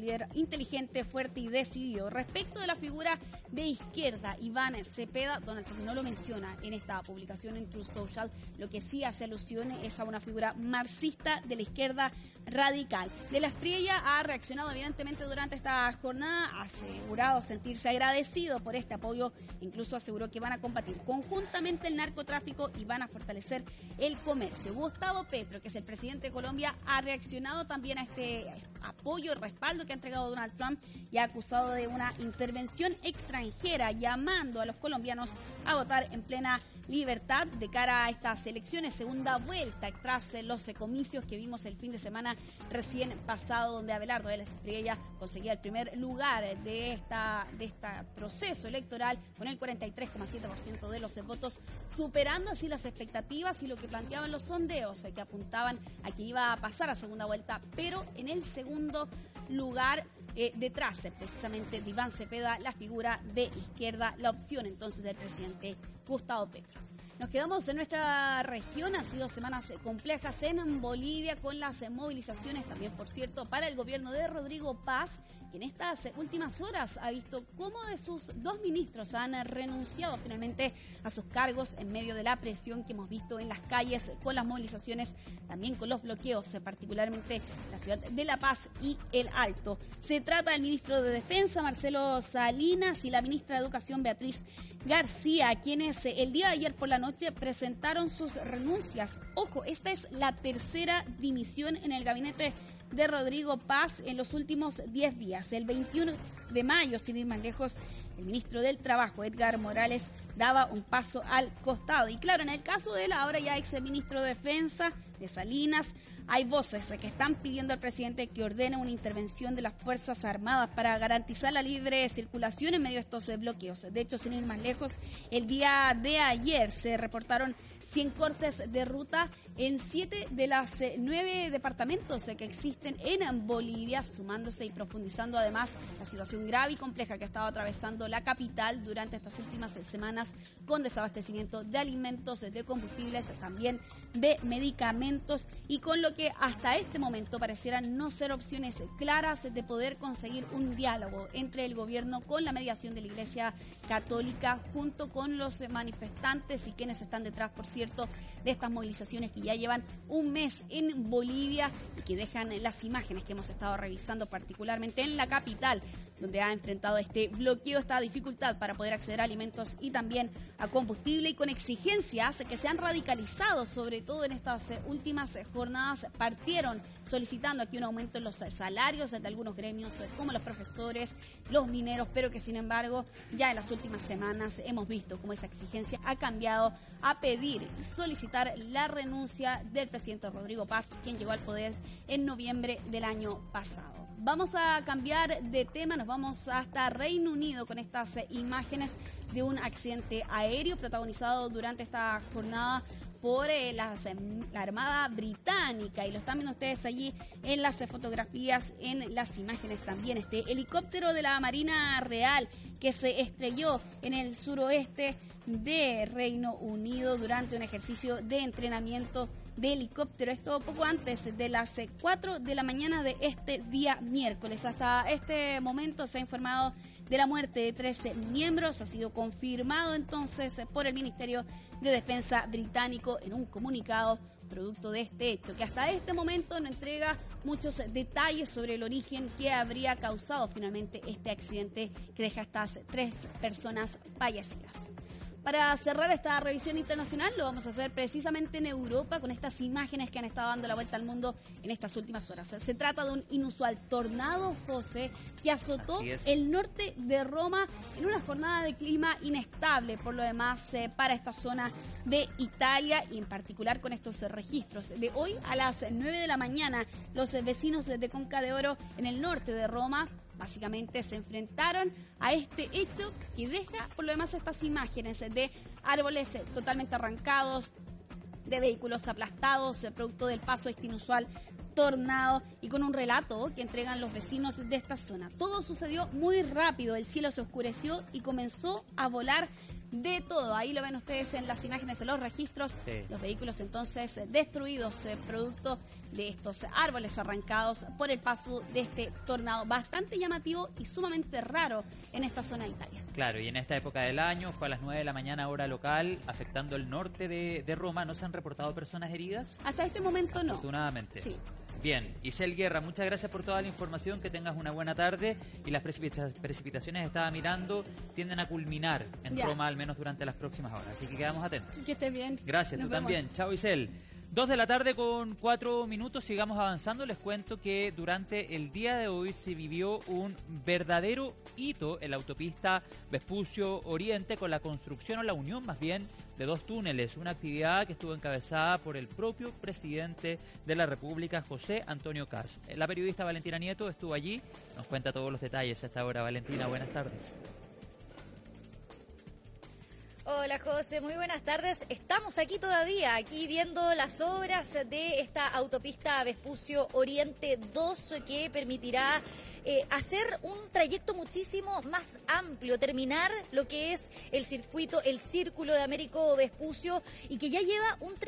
líder inteligente, fuerte y decidido. Respecto de la figura de izquierda, Iván Cepeda, Donald Trump no lo menciona en esta publicación en Truth Social. Lo que sí hace alusión es a una figura marxista de la izquierda radical. De la Espriella ha reaccionado evidentemente durante esta jornada, ha asegurado sentirse agradecido por este apoyo, incluso aseguró que van a combatir conjuntamente el narcotráfico y van a fortalecer el comercio. Gustavo Petro, que es el presidente de Colombia, ha reaccionado también a este apoyo y respaldo que ha entregado Donald Trump y ha acusado de una intervención extranjera, llamando a los colombianos a votar en plena libertad de cara a estas elecciones, segunda vuelta tras los comicios que vimos el fin de semana recién pasado, donde Abelardo de la Espriella conseguía el primer lugar de este proceso electoral con el 43,7% de los votos, superando así las expectativas y lo que planteaban los sondeos que apuntaban a que iba a pasar a segunda vuelta, pero en el segundo lugar, detrás precisamente de Iván Cepeda, la figura de izquierda, la opción entonces del presidente Gustavo Petro. Nos quedamos en nuestra región. Han sido semanas complejas en Bolivia con las movilizaciones también, por cierto, para el gobierno de Rodrigo Paz, que en estas últimas horas ha visto cómo de sus dos ministros han renunciado finalmente a sus cargos en medio de la presión que hemos visto en las calles con las movilizaciones, también con los bloqueos, particularmente la ciudad de La Paz y El Alto. Se trata del ministro de Defensa, Marcelo Salinas, y la ministra de Educación, Beatriz García, quienes el día de ayer por la noche presentaron sus renuncias. Ojo, esta es la tercera dimisión en el gabinete de Rodrigo Paz en los últimos 10 días. El 21 de mayo, sin ir más lejos, el ministro del Trabajo, Edgar Morales, daba un paso al costado. Y claro, en el caso de él, ahora ya ex ministro de Defensa, de Salinas, hay voces que están pidiendo al presidente que ordene una intervención de las Fuerzas Armadas para garantizar la libre circulación en medio de estos bloqueos. De hecho, sin ir más lejos, el día de ayer se reportaron 100 cortes de ruta en 7 de las 9 departamentos que existen en Bolivia, sumándose y profundizando además la situación grave y compleja que ha estado atravesando la capital durante estas últimas semanas, con desabastecimiento de alimentos, de combustibles, también de medicamentos, y con lo que hasta este momento parecieran no ser opciones claras de poder conseguir un diálogo entre el gobierno con la mediación de la Iglesia Católica junto con los manifestantes y quienes están detrás, por cierto, de estas movilizaciones que ya llevan un mes en Bolivia y que dejan las imágenes que hemos estado revisando, particularmente en la capital, donde ha enfrentado este bloqueo, esta dificultad para poder acceder a alimentos y también a combustible, y con exigencias que se han radicalizado, sobre todo en estas últimas jornadas. Partieron solicitando aquí un aumento en los salarios de algunos gremios como los profesores, los mineros, pero que sin embargo ya en las últimas semanas hemos visto cómo esa exigencia ha cambiado a pedir y solicitar la renuncia del presidente Rodrigo Paz, quien llegó al poder en noviembre del año pasado. Vamos a cambiar de tema, nos vamos hasta Reino Unido con estas imágenes de un accidente aéreo protagonizado durante esta jornada por la Armada Británica, y lo están viendo ustedes allí en las fotografías, en las imágenes también. Este helicóptero de la Marina Real que se estrelló en el suroeste de Reino Unido durante un ejercicio de entrenamiento de helicóptero. Esto poco antes de las 4 de la mañana de este día miércoles. Hasta este momento se ha informado de la muerte de 13 miembros. Ha sido confirmado entonces por el Ministerio de Defensa británico en un comunicado producto de este hecho, que hasta este momento no entrega muchos detalles sobre el origen que habría causado finalmente este accidente que deja a estas 3 personas fallecidas. Para cerrar esta revisión internacional lo vamos a hacer precisamente en Europa con estas imágenes que han estado dando la vuelta al mundo en estas últimas horas. Se trata de un inusual tornado, José, que azotó el norte de Roma en una jornada de clima inestable, por lo demás, para esta zona de Italia, y en particular con estos registros. De hoy a las 9 de la mañana, los vecinos de Conca de Oro en el norte de Roma básicamente se enfrentaron a este hecho que deja por lo demás estas imágenes de árboles totalmente arrancados, de vehículos aplastados, producto del paso de este inusual tornado, y con un relato que entregan los vecinos de esta zona. Todo sucedió muy rápido, el cielo se oscureció y comenzó a volar de todo. Ahí lo ven ustedes en las imágenes, en los registros, los vehículos entonces destruidos, producto de estos árboles arrancados por el paso de este tornado, bastante llamativo y sumamente raro en esta zona de Italia. Claro, y en esta época del año, fue a las 9 de la mañana hora local, afectando el norte de Roma. ¿No se han reportado personas heridas? Hasta este momento no. Afortunadamente. Sí. Bien, Isel Guerra, muchas gracias por toda la información, que tengas una buena tarde. Y las precipitaciones, estaba mirando, tienden a culminar en Roma, al menos durante las próximas horas, así que quedamos atentos. Que estés bien. Gracias, tú también. Chao, Isel. 2 de la tarde con 4 minutos, sigamos avanzando. Les cuento que durante el día de hoy se vivió un verdadero hito en la autopista Vespucio Oriente, con la construcción, o la unión más bien, de 2 túneles, una actividad que estuvo encabezada por el propio presidente de la República, José Antonio Kast. La periodista Valentina Nieto estuvo allí, nos cuenta todos los detalles a esta hora. Valentina, buenas tardes. Hola José, muy buenas tardes. Estamos aquí todavía, aquí viendo las obras de esta autopista Vespucio Oriente 2, que permitirá hacer un trayecto muchísimo más amplio, terminar lo que es el circuito, el círculo de Américo Vespucio, y que ya lleva un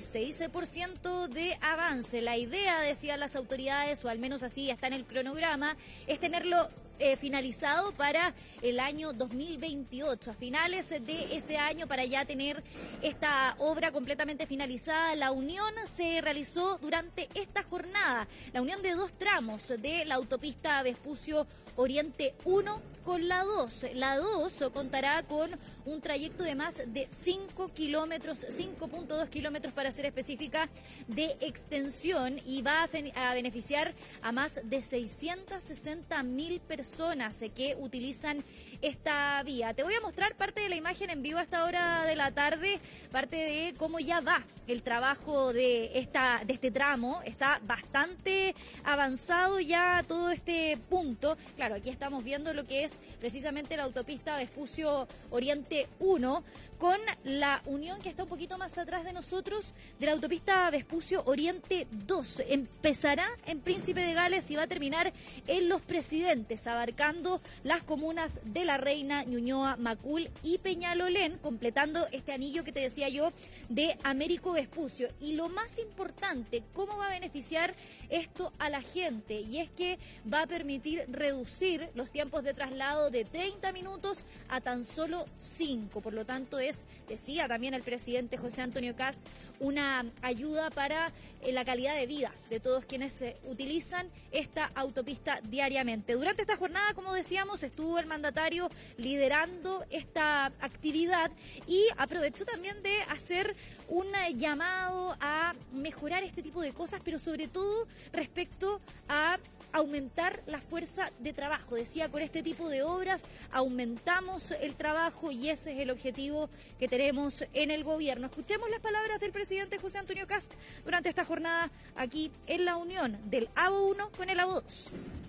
36% de avance. La idea, decían las autoridades, o al menos así está en el cronograma, es tenerlo finalizado para el año 2028, a finales de ese año, para ya tener esta obra completamente finalizada. La unión se realizó durante esta jornada, la unión de 2 tramos de la autopista Vespucio Oriente 1 con la 2. La 2 contará con un trayecto de más de 5 kilómetros, 5.2 kilómetros para ser específica, de extensión, y va a beneficiar a más de 660.000 personas que utilizan esta vía. Te voy a mostrar parte de la imagen en vivo a esta hora de la tarde, parte de cómo ya va el trabajo de este tramo. Está bastante avanzado ya todo este punto. Claro, aquí estamos viendo lo que es precisamente la autopista Vespucio Oriente 1, con la unión que está un poquito más atrás de nosotros de la autopista Vespucio Oriente 2. Empezará en Príncipe de Gales y va a terminar en Los Presidentes, abarcando las comunas de La Reina, Ñuñoa, Macul y Peñalolén, completando este anillo que te decía yo de Américo Vespucio. Y lo más importante, ¿cómo va a beneficiar esto a la gente? Y es que va a permitir reducir los tiempos de traslado de 30 minutos a tan solo 5. Por lo tanto, decía también el presidente José Antonio Kast, una ayuda para la calidad de vida de todos quienes utilizan esta autopista diariamente. Durante esta jornada, como decíamos, estuvo el mandatario liderando esta actividad, y aprovechó también de hacer un llamado a mejorar este tipo de cosas, pero sobre todo respecto a aumentar la fuerza de trabajo. Decía, con este tipo de obras aumentamos el trabajo, y ese es el objetivo que tenemos en el gobierno. Escuchemos las palabras del presidente José Antonio Kast durante esta jornada aquí en la unión del AVO 1 con el AVO 2.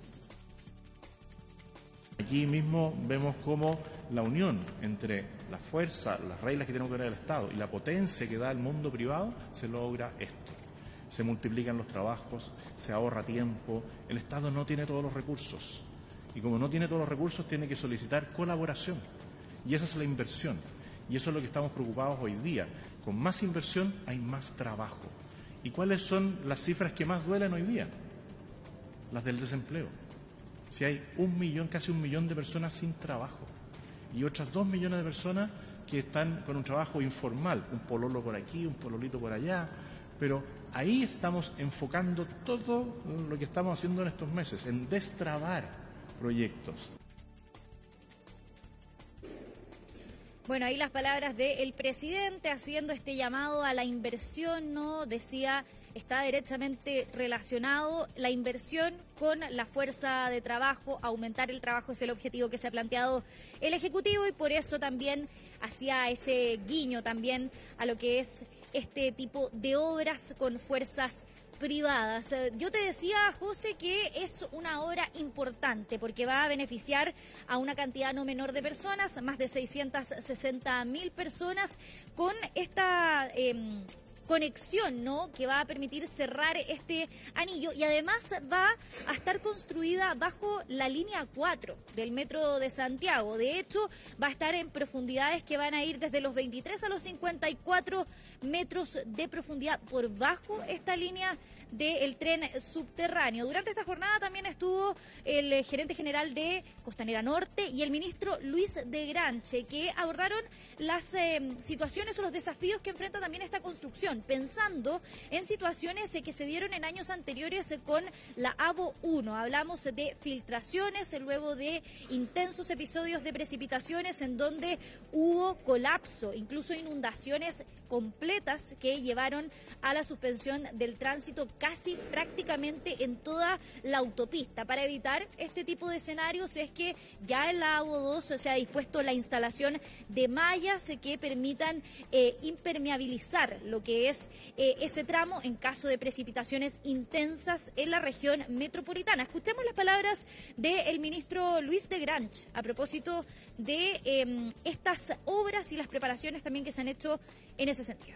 Aquí mismo vemos cómo la unión entre la fuerza, las reglas que tenemos que tener el Estado y la potencia que da el mundo privado, se logra esto. Se multiplican los trabajos, se ahorra tiempo. El Estado no tiene todos los recursos, y como no tiene todos los recursos, tiene que solicitar colaboración, y esa es la inversión, y eso es lo que estamos preocupados hoy día. Con más inversión hay más trabajo. ¿Y cuáles son las cifras que más duelen hoy día? Las del desempleo. Si hay 1 millón, casi 1 millón de personas sin trabajo, y otras 2 millones de personas que están con un trabajo informal, un pololo por aquí, un pololito por allá, pero ahí estamos enfocando todo lo que estamos haciendo en estos meses, en destrabar proyectos. Bueno, ahí las palabras del presidente haciendo este llamado a la inversión, ¿no? Decía, está derechamente relacionado la inversión con la fuerza de trabajo. Aumentar el trabajo es el objetivo que se ha planteado el Ejecutivo, y por eso también hacía ese guiño también a lo que es este tipo de obras con fuerzas privadas. Yo te decía, José, que es una obra importante porque va a beneficiar a una cantidad no menor de personas, más de 660.000 personas, con esta conexión, ¿no?, que va a permitir cerrar este anillo, y además va a estar construida bajo la línea 4 del Metro de Santiago. De hecho, va a estar en profundidades que van a ir desde los 23 a los 54 metros de profundidad por bajo esta línea del tren subterráneo. Durante esta jornada también estuvo el gerente general de Costanera Norte y el ministro Luis de Granche, que abordaron las situaciones o los desafíos que enfrenta también esta construcción, pensando en situaciones que se dieron en años anteriores con la AVO 1. Hablamos de filtraciones luego de intensos episodios de precipitaciones en donde hubo colapso, incluso inundaciones completas que llevaron a la suspensión del tránsito casi prácticamente en toda la autopista. Para evitar este tipo de escenarios es que ya en la AVO 2 se ha dispuesto la instalación de mallas que permitan impermeabilizar lo que es ese tramo en caso de precipitaciones intensas en la región metropolitana. Escuchemos las palabras del ministro Luis de Granche a propósito de estas obras y las preparaciones también que se han hecho en ese sentido.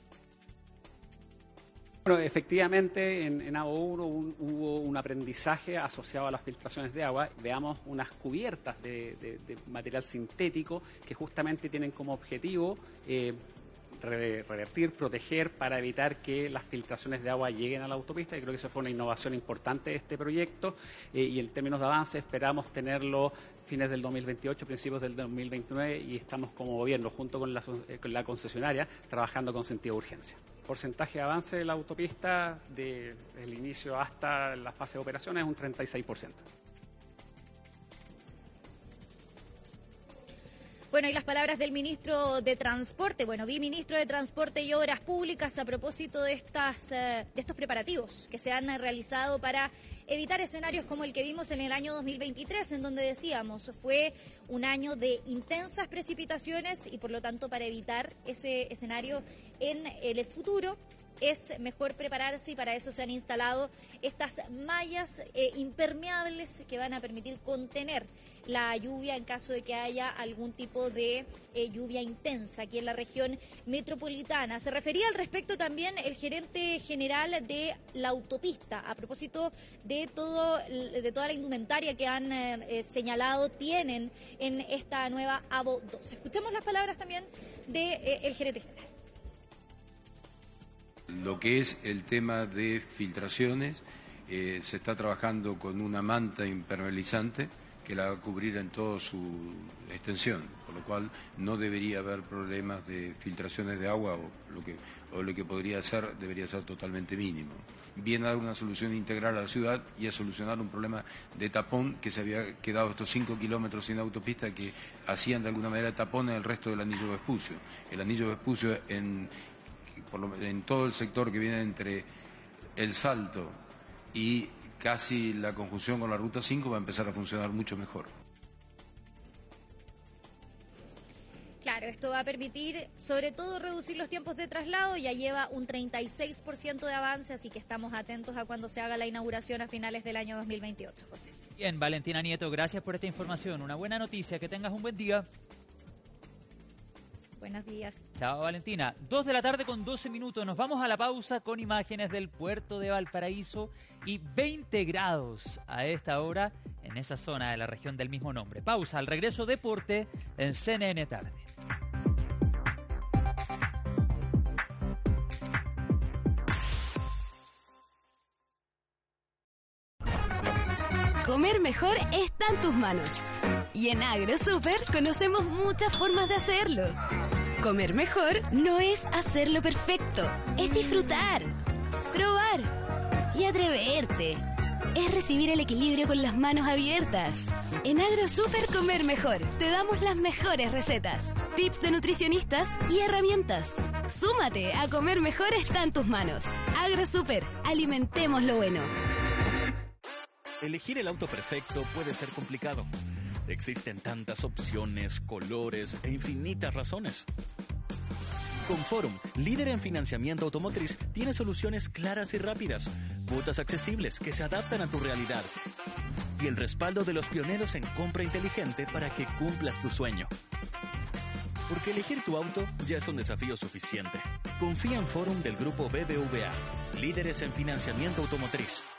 Bueno, efectivamente en AVO 1 hubo un aprendizaje asociado a las filtraciones de agua. Veamos unas cubiertas de material sintético que justamente tienen como objetivo revertir, proteger para evitar que las filtraciones de agua lleguen a la autopista, y creo que esa fue una innovación importante de este proyecto, y en términos de avance esperamos tenerlo fines del 2028, principios del 2029, y estamos como gobierno junto con la concesionaria trabajando con sentido de urgencia. Porcentaje de avance de la autopista desde el inicio hasta la fase de operaciones es un 36%. Bueno, y las palabras del ministro de Transporte, viceministro de Transporte y Obras Públicas a propósito de estos preparativos que se han realizado para evitar escenarios como el que vimos en el año 2023, en donde decíamos fue un año de intensas precipitaciones y por lo tanto para evitar ese escenario en el futuro es mejor prepararse, y para eso se han instalado estas mallas impermeables que van a permitir contener la lluvia en caso de que haya algún tipo de lluvia intensa aquí en la región metropolitana. Se refería al respecto también el gerente general de la autopista a propósito de toda la indumentaria que han señalado tienen en esta nueva AVO 2. Escuchemos las palabras también del gerente general. Lo que es el tema de filtraciones, se está trabajando con una manta impermeabilizante que la va a cubrir en toda su extensión, por lo cual no debería haber problemas de filtraciones de agua, o lo que podría ser debería ser totalmente mínimo. Viene a dar una solución integral a la ciudad y a solucionar un problema de tapón que se había quedado estos 5 kilómetros sin autopista que hacían de alguna manera tapón en el resto del anillo Vespucio. El anillo Vespucio en todo el sector que viene entre El Salto y casi la conjunción con la Ruta 5 va a empezar a funcionar mucho mejor. Claro, esto va a permitir sobre todo reducir los tiempos de traslado, ya lleva un 36% de avance, así que estamos atentos a cuando se haga la inauguración a finales del año 2028, José. Bien, Valentina Nieto, gracias por esta información. Una buena noticia, que tengas un buen día. Buenos días. Chao, Valentina. 2 de la tarde con 12 minutos. Nos vamos a la pausa con imágenes del puerto de Valparaíso y 20 grados a esta hora en esa zona de la región del mismo nombre. Pausa, al regreso deporte en CNN Tarde. Comer mejor está en tus manos. Y en AgroSuper conocemos muchas formas de hacerlo. Comer mejor no es hacerlo perfecto, es disfrutar, probar y atreverte. Es recibir el equilibrio con las manos abiertas. En AgroSuper Comer Mejor te damos las mejores recetas, tips de nutricionistas y herramientas. Súmate a Comer Mejor está en tus manos. AgroSuper, alimentemos lo bueno. Elegir el auto perfecto puede ser complicado. Existen tantas opciones, colores e infinitas razones. Conforum, líder en financiamiento automotriz, tiene soluciones claras y rápidas, cuotas accesibles que se adaptan a tu realidad y el respaldo de los pioneros en compra inteligente para que cumplas tu sueño. porque elegir tu auto ya es un desafío suficiente. Confía en Forum del Grupo BBVA, líderes en financiamiento automotriz.